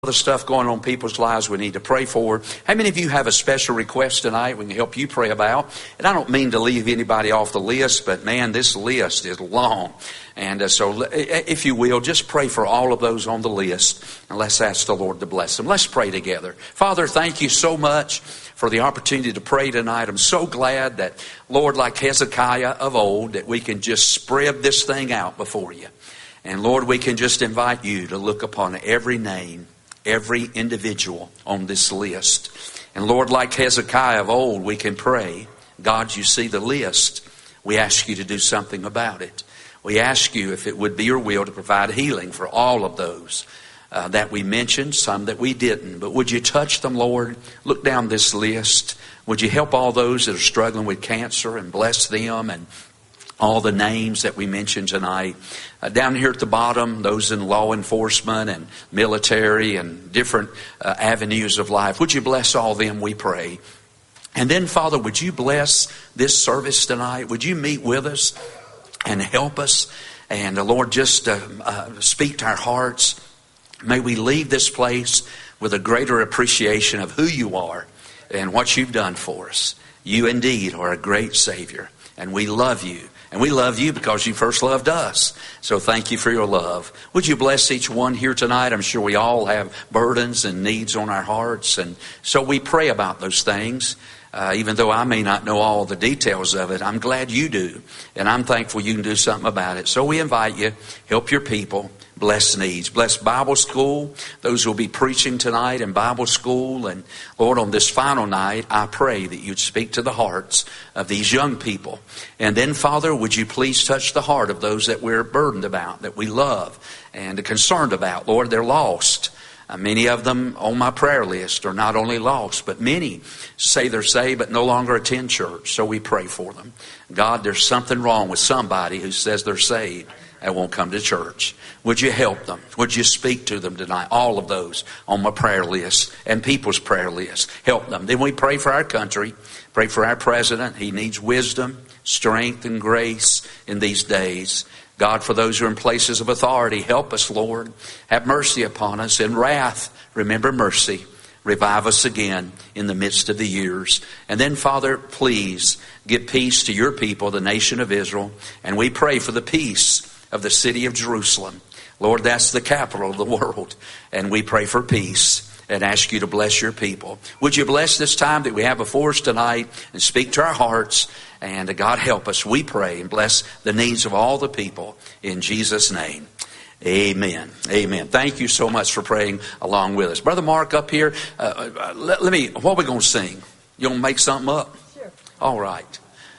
Other stuff going on in people's lives we need to pray for. How many of you have a special request tonight we can help you pray about? And I don't mean to leave anybody off the list, but man, this list is long. And so if you will, just pray for all of those on the list. And let's ask the Lord to bless them. Let's pray together. Father, thank you so much for the opportunity to pray tonight. I'm so glad that, Lord, like Hezekiah of old, that we can just spread this thing out before you. And Lord, we can just invite you to look upon every name, every individual on this list. And Lord, like Hezekiah of old, we can pray, God, you see the list. We ask you to do something about it. We ask you if it would be your will to provide healing for all of those that we mentioned, some that we didn't. But would you touch them, Lord? Look down this list. Would you help all those that are struggling with cancer and bless them, and all the names that we mentioned tonight. Down here at the bottom, those in law enforcement and military and different avenues of life. Would you bless all them, we pray. And then, Father, would you bless this service tonight? Would you meet with us and help us? And Lord, just speak to our hearts. May we leave this place with a greater appreciation of who you are and what you've done for us. You indeed are a great Savior, and we love you. And we love you because you first loved us. So thank you for your love. Would you bless each one here tonight? I'm sure we all have burdens and needs on our hearts. And so we pray about those things. Even though I may not know all the details of it, I'm glad you do. And I'm thankful you can do something about it. So we invite you, help your people, bless needs. Bless Bible school, those who will be preaching tonight in Bible school. And Lord, on this final night, I pray that you'd speak to the hearts of these young people. And then, Father, would you please touch the heart of those that we're burdened about, that we love and are concerned about. Lord, they're lost. Many of them on my prayer list are not only lost, but many say they're saved but no longer attend church. So we pray for them. God, there's something wrong with somebody who says they're saved and won't come to church. Would you help them? Would you speak to them tonight? All of those on my prayer list and people's prayer list. Help them. Then we pray for our country. Pray for our president. He needs wisdom, strength, and grace in these days. God, for those who are in places of authority, help us, Lord. Have mercy upon us. In wrath, remember mercy. Revive us again in the midst of the years. And then, Father, please give peace to your people, the nation of Israel. And we pray for the peace of the city of Jerusalem. Lord, that's the capital of the world. And we pray for peace and ask you to bless your people. Would you bless this time that we have before us tonight and speak to our hearts? And God, help us, we pray, and bless the needs of all the people in Jesus' name. Amen. Amen. Thank you so much for praying along with us. Brother Mark up here, what are we going to sing? You going to make something up? Sure. All right.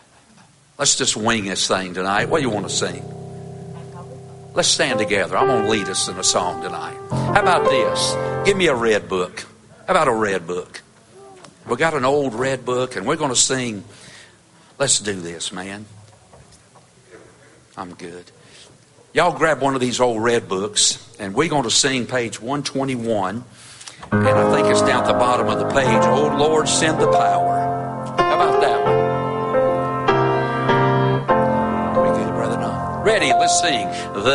Let's just wing this thing tonight. What do you want to sing? Let's stand together. I'm going to lead us in a song tonight. How about this? Give me a red book. How about a red book? We got an old red book, and we're going to sing. Let's do this, man. I'm good. Y'all grab one of these old red books, and we're going to sing page 121. And I think it's down at the bottom of the page. Oh, Lord, send the power. How about that one? We good, brother? No. Ready? Let's sing.